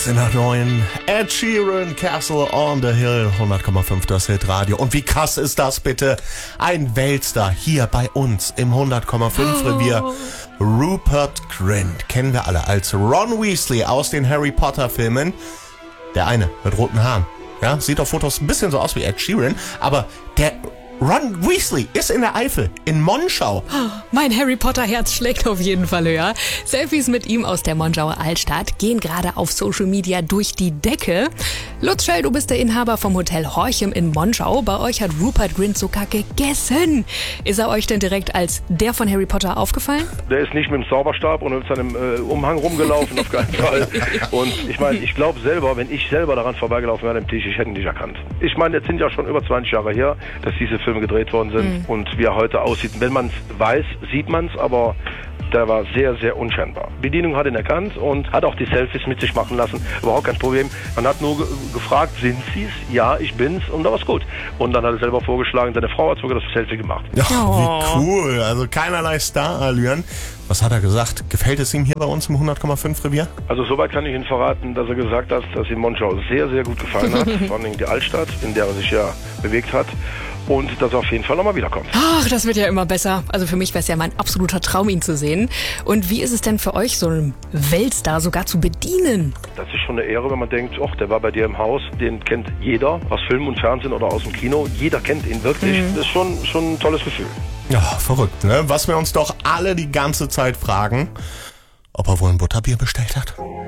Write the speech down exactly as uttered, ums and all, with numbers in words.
in der neuen Ed Sheeran, Castle on the Hill, hundert Komma fünf das Hitradio. Und wie krass ist das bitte? Ein Weltstar hier bei uns im hundert Komma fünf Revier. Rupert Grint kennen wir alle als Ron Weasley aus den Harry Potter Filmen. Der eine mit roten Haaren. Ja, sieht auf Fotos ein bisschen so aus wie Ed Sheeran, aber der Ron Weasley ist in der Eifel, in Monschau. Mein Harry Potter Herz schlägt auf jeden Fall höher. Selfies mit ihm aus der Monschauer Altstadt gehen gerade auf Social Media durch die Decke. Lutz Schell, du bist der Inhaber vom Hotel Horchem in Monschau. Bei euch hat Rupert Grint sogar gegessen. Ist er euch denn direkt als der von Harry Potter aufgefallen? Der ist nicht mit dem Zauberstab und mit seinem äh, Umhang rumgelaufen, auf keinen Fall. Und ich meine, ich glaube selber, wenn ich selber daran vorbeigelaufen wäre am Tisch, ich hätte ihn nicht erkannt. Ich meine, jetzt sind ja schon über zwanzig Jahre her, dass diese Filme gedreht worden sind. Mhm. Und wie er heute aussieht, wenn man es weiß, sieht man es, aber der war sehr, sehr unscheinbar. Bedienung hat ihn erkannt und hat auch die Selfies mit sich machen lassen. Überhaupt kein Problem. Man hat nur ge- gefragt, sind Sie es? Ja, ich bin's. Und da war's gut. Und dann hat er selber vorgeschlagen, seine Frau hat sogar das Selfie gemacht. Ja, wie cool. Also keinerlei Starallüren. Was hat er gesagt? Gefällt es ihm hier bei uns im hundert Komma fünf Revier? Also soweit kann ich Ihnen verraten, dass er gesagt hat, dass ihm Monschau sehr, sehr gut gefallen hat. Vor allem die Altstadt, in der er sich ja bewegt hat. Und dass er auf jeden Fall nochmal wiederkommt. Ach, das wird ja immer besser. Also für mich wäre es ja mein absoluter Traum, ihn zu sehen. Und wie ist es denn für euch, so einen Weltstar sogar zu bedienen? Das ist schon eine Ehre, wenn man denkt, ach, der war bei dir im Haus, den kennt jeder aus Film und Fernsehen oder aus dem Kino. Jeder kennt ihn wirklich. Mhm. Das ist schon, schon ein tolles Gefühl. Ja, verrückt, ne? Was wir uns doch alle die ganze Zeit fragen, ob er wohl ein Butterbier bestellt hat.